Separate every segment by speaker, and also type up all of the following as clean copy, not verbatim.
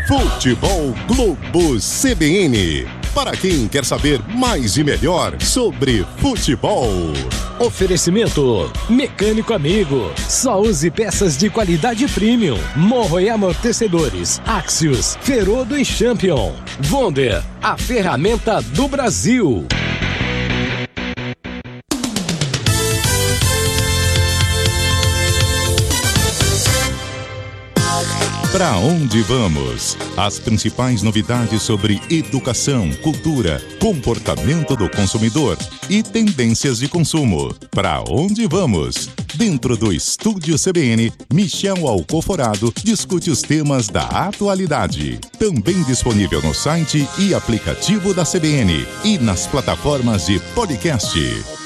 Speaker 1: Futebol Globo CBN. Para quem quer saber mais e melhor sobre futebol.
Speaker 2: Oferecimento Mecânico Amigo. Só use peças de qualidade premium. Morro e amortecedores. Axios, Ferodo e Champion. Wonder, a ferramenta do Brasil.
Speaker 1: Para onde vamos? As principais novidades sobre educação, cultura, comportamento do consumidor e tendências de consumo. Para onde vamos? Dentro do Estúdio CBN, Michel Alcoforado discute os temas da atualidade. Também disponível no site e aplicativo da CBN e nas plataformas de podcast.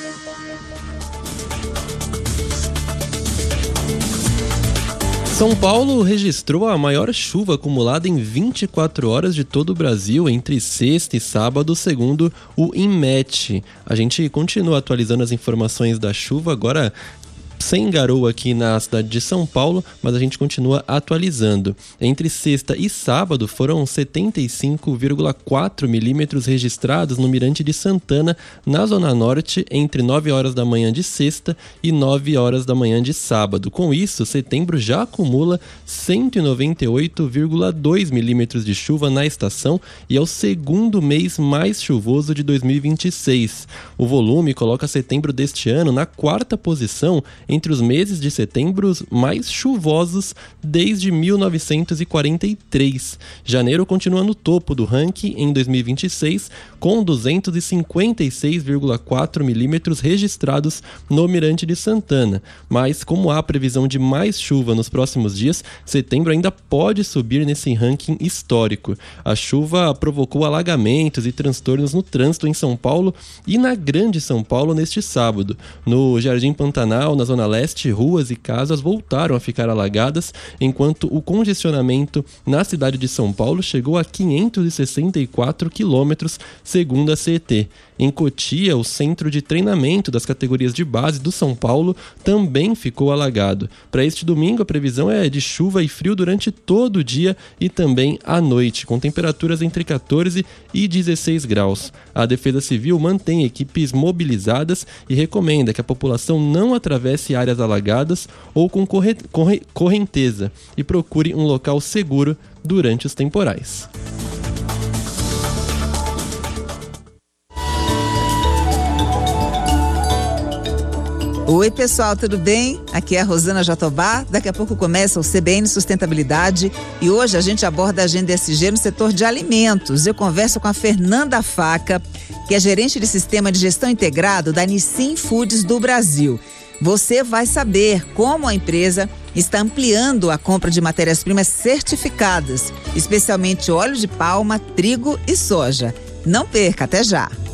Speaker 3: São Paulo registrou a maior chuva acumulada em 24 horas de todo o Brasil entre sexta e sábado, segundo o INMET. A gente continua atualizando as informações da chuva, agora sem garoa aqui na cidade de São Paulo, mas a gente continua atualizando. Entre sexta e sábado foram 75,4 milímetros registrados no Mirante de Santana, na Zona Norte, entre 9 horas da manhã de sexta e 9 horas da manhã de sábado. Com isso, setembro já acumula 198,2 milímetros de chuva na estação e é o segundo mês mais chuvoso de 2026. O volume coloca setembro deste ano na quarta posição entre os meses de setembro mais chuvosos desde 1943. Janeiro continua no topo do ranking em 2026, com 256,4 milímetros registrados no Mirante de Santana. Mas, como há previsão de mais chuva nos próximos dias, setembro ainda pode subir nesse ranking histórico. A chuva provocou alagamentos e transtornos no trânsito em São Paulo e na Grande São Paulo neste sábado. No Jardim Pantanal, na Zona Leste, ruas e casas voltaram a ficar alagadas, enquanto o congestionamento na cidade de São Paulo chegou a 564 quilômetros, segundo a CET. Em Cotia, o centro de treinamento das categorias de base do São Paulo também ficou alagado. Para este domingo, a previsão é de chuva e frio durante todo o dia e também à noite, com temperaturas entre 14 e 16 graus. A Defesa Civil mantém equipes mobilizadas e recomenda que a população não atravesse áreas alagadas ou com correnteza e procure um local seguro durante os temporais.
Speaker 4: Oi pessoal, tudo bem? Aqui é a Rosana Jatobá. Daqui a pouco começa o CBN Sustentabilidade e hoje a gente aborda a agenda ESG no setor de alimentos. Eu converso com a Fernanda Faca, que é gerente de sistema de gestão integrado da Nissin Foods do Brasil. Você vai saber como a empresa está ampliando a compra de matérias-primas certificadas, especialmente óleo de palma, trigo e soja. Não perca, até já!